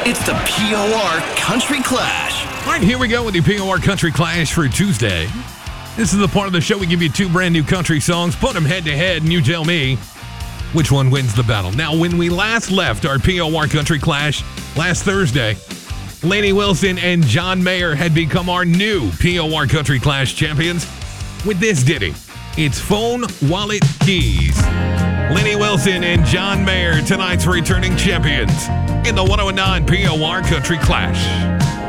It's the POR Country Clash. All right, here we go with the POR Country Clash for Tuesday. This is the part of the show we give you two brand new country songs, put them head to head, and you tell me which one wins the battle. Now, when we last left our POR Country Clash last Thursday, Lainey Wilson and John Mayer had become our new POR Country Clash champions with this ditty. It's Phone, Wallet, Keys. Lainey Wilson and John Mayer, tonight's returning champions in the 109 POR Country Clash.